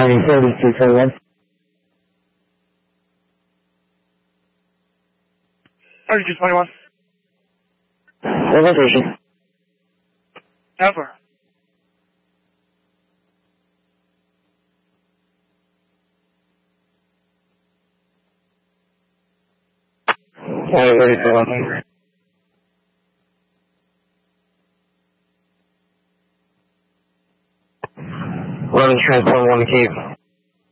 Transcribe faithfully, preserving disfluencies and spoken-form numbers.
County thirty-two twenty-one. thirty-two twenty-one. What location? Ever. County thirty-two twenty-one. Running transport one Cape.